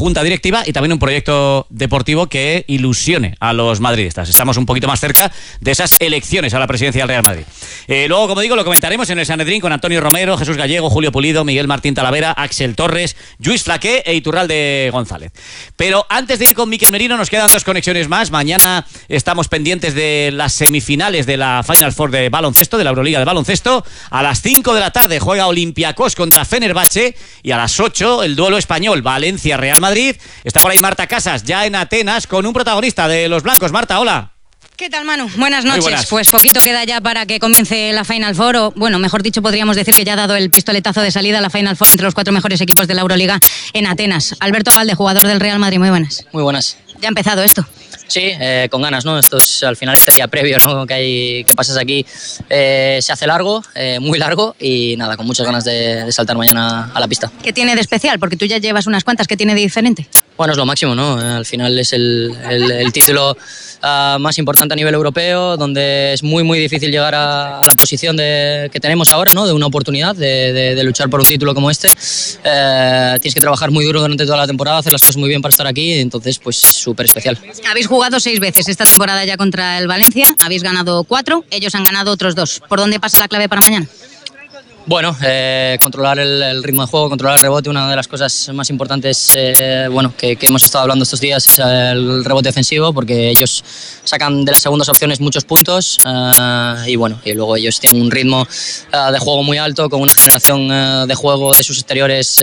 junta directiva y también un proyecto deportivo que ilusione a los madridistas. Estamos un poquito más cerca de esas elecciones a la presidencia del Real Madrid. Luego, como digo, lo comentaremos en el Sanedrín con Antonio Romero, Jesús Gallego, Julio Pulido, Miguel Martín Talavera, Axel Torres, Lluís Flaqué e Iturralde González. Pero antes de ir con Miquel Merino, nos quedan 2 conexiones más. Mañana estamos pendientes de las semifinales de la Final Four de baloncesto, de la Euroliga de baloncesto. A las 5 de la tarde juega Olympiacos contra Fenerbahce y a las 8 el duelo español Valencia-Real Madrid. Está por ahí Marta Casas, ya en Atenas, con un protagonista de los blancos. Marta, hola. ¿Qué tal, Manu? Buenas noches. Buenas. Pues poquito queda ya para que comience la Final Four, o bueno, mejor dicho, podríamos decir que ya ha dado el pistoletazo de salida a la Final Four entre los 4 mejores equipos de la Euroliga en Atenas. Alberto Abalde, jugador del Real Madrid, muy buenas. Muy buenas. Ya ha empezado esto. Sí, con ganas, ¿no? Esto es al final este día previo, ¿no? Que pasas aquí se hace largo, muy largo y nada, con muchas ganas de saltar mañana a la pista. ¿Qué tiene de especial? Porque tú ya llevas unas cuantas. ¿Qué tiene de diferente? Bueno, es lo máximo, ¿no? Al final es el título más importante a nivel europeo, donde es muy difícil llegar a la posición que tenemos ahora, ¿no? De una oportunidad de luchar por un título como este. Tienes que trabajar muy duro durante toda la temporada, hacer las cosas muy bien para estar aquí, entonces pues súper especial. Habéis jugado 6 veces esta temporada ya contra el Valencia, habéis ganado 4, ellos han ganado otros 2. ¿Por dónde pasa la clave para mañana? Bueno, controlar el ritmo de juego, controlar el rebote. Una de las cosas más importantes que hemos estado hablando estos días es el rebote defensivo, porque ellos sacan de las segundas opciones muchos puntos y luego ellos tienen un ritmo de juego muy alto, con una generación de juego de sus exteriores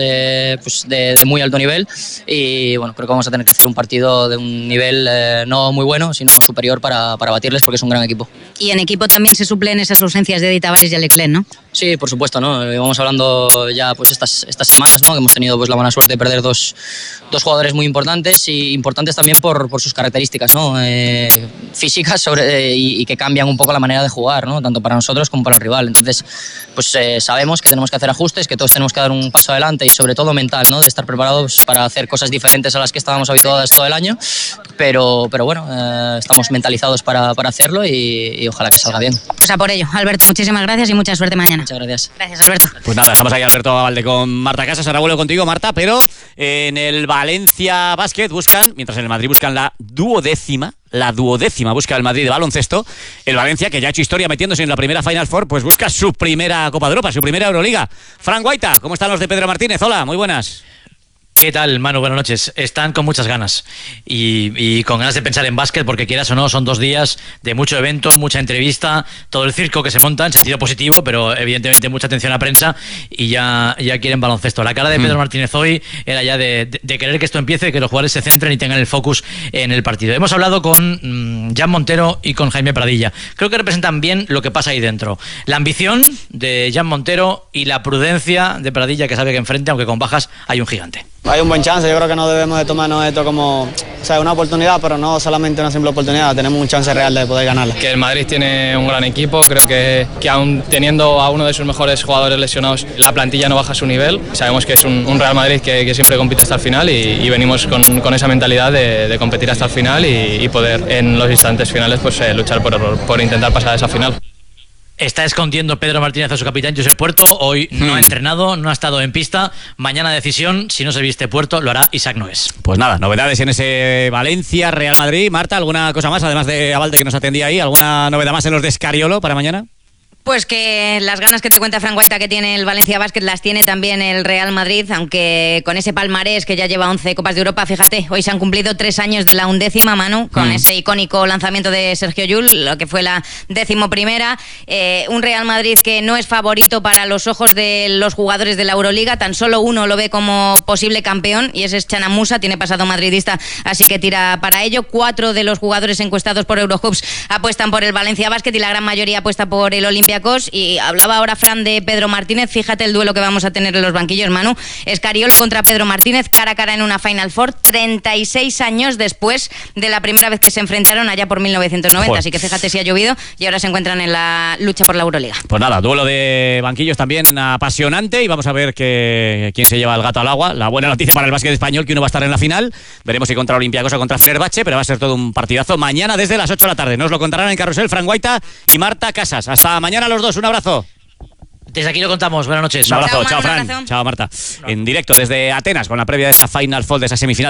de muy alto nivel, y bueno, creo que vamos a tener que hacer un partido de un nivel no muy bueno, sino superior para batirles, porque es un gran equipo. Y en equipo también se suplen esas ausencias de Eddie Tavares y Alex Len, ¿no? Sí, por supuesto, ¿no? Vamos hablando ya pues estas semanas, ¿no? Que hemos tenido pues la buena suerte de perder dos jugadores muy importantes, y importantes también por sus características, ¿no? Físicas y que cambian un poco la manera de jugar, ¿no? Tanto para nosotros como para el rival. Entonces, pues sabemos que tenemos que hacer ajustes, que todos tenemos que dar un paso adelante, y sobre todo mental, ¿no? De estar preparados para hacer cosas diferentes a las que estábamos habituados todo el año, pero bueno, estamos mentalizados para hacerlo y ojalá que salga bien. Pues a por ello. Alberto, muchísimas gracias y mucha suerte mañana. Muchas gracias. Gracias, Alberto. Pues nada, dejamos ahí a Alberto Abalde con Marta Casas. Ahora vuelvo contigo, Marta, pero en el Valencia Basket buscan, mientras en el Madrid buscan la duodécima busca el Madrid de baloncesto. El Valencia, que ya ha hecho historia metiéndose en la primera Final Four, pues busca su primera Copa de Europa, su primera Euroliga. Fran Guaita, ¿cómo están los de Pedro Martínez? Hola, muy buenas. ¿Qué tal, Manu? Buenas noches. Están con muchas ganas y con ganas de pensar en básquet, porque quieras o no, son 2 días de mucho evento, mucha entrevista, todo el circo que se monta en sentido positivo, pero evidentemente mucha atención a prensa, y ya quieren baloncesto. La cara de Pedro Martínez hoy era ya de querer que esto empiece, que los jugadores se centren y tengan el focus en el partido. Hemos hablado con Jan Montero y con Jaime Pradilla. Creo que representan bien lo que pasa ahí dentro. La ambición de Jan Montero y la prudencia de Pradilla, que sabe que enfrente, aunque con bajas, hay un gigante. Hay un buen chance, yo creo que no debemos de tomarnos esto como una oportunidad, pero no solamente una simple oportunidad, tenemos un chance real de poder ganarla. Que el Madrid tiene un gran equipo, creo que aún teniendo a uno de sus mejores jugadores lesionados, la plantilla no baja su nivel. Sabemos que es un Real Madrid que siempre compite hasta el final, y venimos con esa mentalidad de competir hasta el final y poder en los instantes finales pues luchar por intentar pasar a esa final. Está escondiendo Pedro Martínez a su capitán Josep Puerto. Hoy no ha entrenado, no ha estado en pista. Mañana decisión, si no se viste Puerto, lo hará Isaac Noés. Pues nada, novedades en ese Valencia, Real Madrid. Marta, ¿alguna cosa más, además de Abalde que nos atendía ahí? ¿Alguna novedad más en los de Escariolo para mañana? Pues que las ganas que te cuenta Fran Guaita que tiene el Valencia Basket las tiene también el Real Madrid, aunque con ese palmarés que ya lleva 11 Copas de Europa. Fíjate, hoy se han cumplido 3 años de la 11ª, Manu, con ese icónico lanzamiento de Sergio Llull, lo que fue la 11ª. Un Real Madrid que no es favorito para los ojos de los jugadores de la Euroliga, tan solo uno lo ve como posible campeón, y ese es Chana Musa, tiene pasado madridista, así que tira para ello. 4 de los jugadores encuestados por Eurohoops apuestan por el Valencia Basket y la gran mayoría apuesta por el Olympiacos. Y hablaba ahora Fran de Pedro Martínez. Fíjate el duelo que vamos a tener en los banquillos, Manu. Escariolo contra Pedro Martínez, cara a cara en una Final Four, 36 años después de la primera vez que se enfrentaron allá por 1990. Joder. Así que fíjate si ha llovido y ahora se encuentran en la lucha por la Euroliga. Pues nada, duelo de banquillos también apasionante, y vamos a ver quién se lleva el gato al agua. La buena noticia para el básquet español, que uno va a estar en la final. Veremos si contra Olympiacos o contra Fenerbahce, pero va a ser todo un partidazo mañana desde las 8 de la tarde. Nos lo contarán en Carrusel Fran Guaita y Marta Casas. Hasta mañana los dos, un abrazo. Desde aquí lo contamos, buenas noches. Un abrazo, Chao, chao, Manu, Fran, chao, Marta. En directo desde Atenas con la previa de esa Final Four, de esa semifinal.